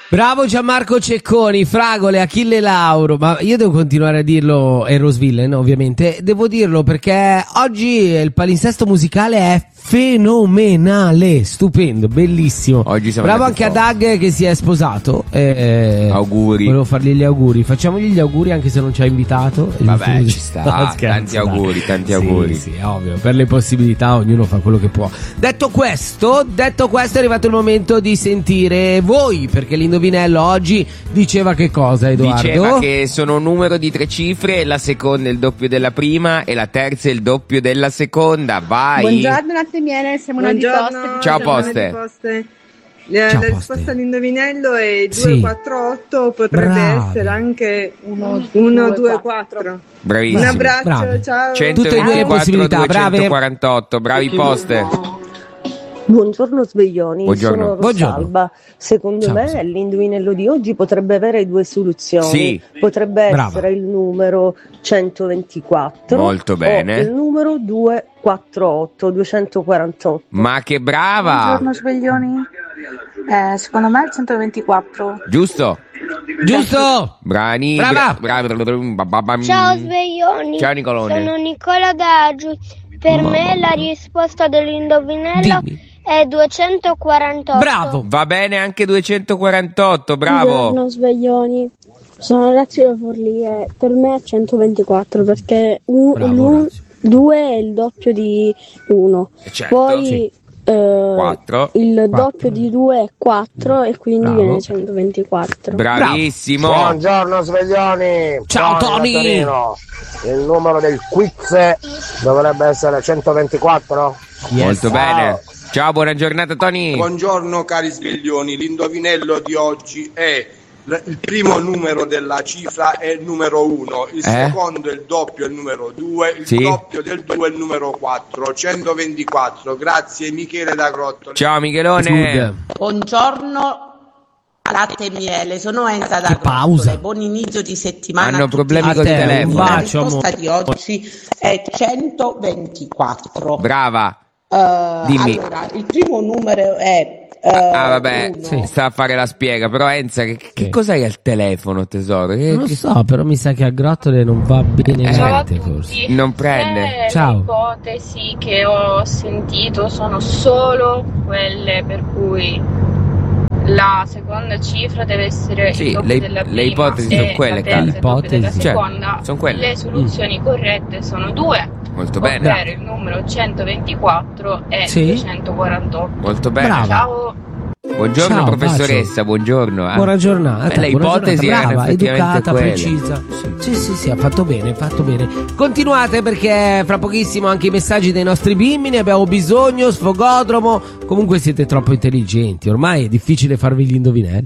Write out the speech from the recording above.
Bravo Gianmarco Cecconi, Fragole, Achille Lauro. Ma io devo continuare a dirlo, e Rosvillen ovviamente, devo dirlo perché oggi il palinsesto musicale è fenomenale, stupendo, bellissimo. Oggi siamo bravo anche a Doug che si è sposato. Auguri. Volevo fargli gli auguri. Facciamogli gli auguri anche se non ci ha invitato. Vabbè, ci sta. Tanti auguri, tanti auguri. Sì, ovvio. Per le possibilità ognuno fa quello che può. Detto questo, è arrivato il momento di sentire voi, perché l'indovinello oggi diceva che cosa, Edoardo? Diceva che sono un numero di 3 cifre, la seconda è il doppio della prima e la terza è il doppio della seconda. Vai. Buongiorno latte e miele, siamo una di Poste. Ciao Poste. La risposta all'indovinello è 248, potrebbe essere anche 124. Bravissimo. Un abbraccio, Bravi. ciao. 124, 248, bravi Poste. Buongiorno sveglioni, Buongiorno. sono Rosalba. Secondo Ciao, me l'indovinello di oggi potrebbe avere due soluzioni. Sì. Potrebbe Brava. essere il numero 124 Molto bene. o il numero 248. Ma che brava. Buongiorno sveglioni. Secondo me è il 124. Giusto. Brani. Brava. Ciao sveglioni, Ciao Nicolone. sono Nicola da Aggi. Per me la risposta dell'indovinello Dimmi. è 248. Bravo. Va bene anche 248, bravo. Buongiorno sveglioni, sono Orazio da Forlì e per me è 124 perché Bravo, Orazio. 2 è il doppio di 1, Certo, poi sì. 4. Il Quattro. doppio di 2 è 4 e quindi Bravo. viene 124. Bravissimo. Buongiorno sveglioni. Ciao, Tony. Caterino. Il numero del quiz dovrebbe essere 124. Molto bene. Ciao, buona giornata Tony. Buongiorno cari sveglioni, l'indovinello di oggi è il primo numero della cifra è il numero 1, il secondo è il doppio è il numero 2, il doppio del 2 è il numero 4, 124. Grazie Michele da Grottole. Ciao Michelone. Buongiorno latte e miele, sono Enza da pausa. Grottole. Buon inizio di settimana. Hanno problemi A col te, un telefono. La bacio, risposta di oggi è 124. Brava. Dimmi. Allora, il primo numero è vabbè, uno. sta a fare la spiega, però Enza, che cos'hai al telefono, tesoro? Non lo so, però mi sa che a Grottole non va bene Ciao a niente, tutti. forse. Non prende. Ciao. Le ipotesi che ho sentito sono solo quelle per cui la seconda cifra deve essere Sì, il doppio le- della le prima ipotesi e sono quelle, la terza Carla. è il doppio della Ipotesi. seconda. Certo, sono quelle. Le soluzioni corrette sono due, Molto bene. ovvero il numero 124 e Sì. 248. Molto bene. Brava. Ciao. Buongiorno Ciao, buongiornessa, buongiorno. Buona giornata. Le buona ipotesi giornata. erano Brava, effettivamente educata, quelle. precisa. Sì, ha fatto bene, Continuate perché fra pochissimo anche i messaggi dei nostri bimbi, ne abbiamo bisogno, sfogodromo. Comunque siete troppo intelligenti, ormai è difficile farvi gli indovinelli.